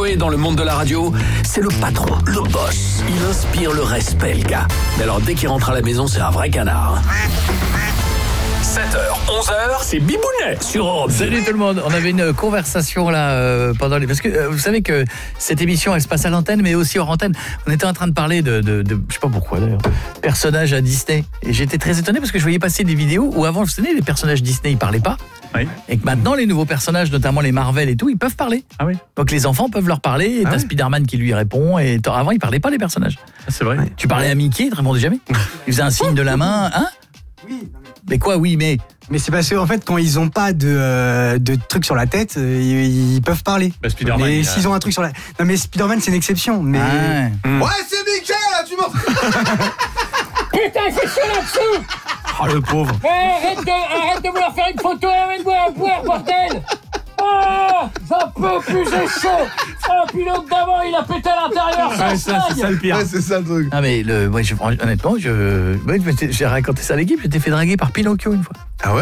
Joey, dans le monde de la radio, c'est le patron, le boss. Il inspire le respect, le gars. Mais alors, dès qu'il rentre à la maison, c'est un vrai canard. 7h, 11h, c'est Bibounet sur Europe. Salut tout le monde. On avait une conversation là pendant les... Parce que vous savez que cette émission, elle se passe à l'antenne, mais aussi hors antenne. On était en train de parler de je sais pas pourquoi d'ailleurs, personnages à Disney. Et j'étais très étonné parce que je voyais passer des vidéos où avant, vous savez, les personnages Disney, ils parlaient pas. Oui. Et que maintenant, les nouveaux personnages, notamment les Marvel et tout, ils peuvent parler. Ah oui. Donc les enfants peuvent leur parler. Et t'as Spider-Man qui lui répond. Et avant, ils parlaient pas, les personnages. Ah, c'est vrai. Tu parlais à Mickey, il te répondait jamais. Il faisait un signe de la main. Hein? Oui. Mais quoi, oui, mais... Mais c'est parce qu'en fait, quand ils ont pas de trucs sur la tête, ils peuvent parler. Bah, Spider-Man, mais s'ils ont un truc sur la... Non mais Spider-Man, c'est une exception. Mais... Ouais, c'est Mickey, là, tu m'en... Putain, c'est chaud là-dessous. Oh, le pauvre. Arrête de vouloir faire une photo, amène-moi à boire, bordel. Oh, j'en peux plus, j'ai chaud. Oh, puis l'autre d'avant, il a pété à l'intérieur, Ouais, ça, c'est ça le pire. Ouais, c'est ça le truc. Ah mais honnêtement, j'ai raconté ça à l'équipe, j'étais fait draguer par Pinocchio une fois. Ah ouais?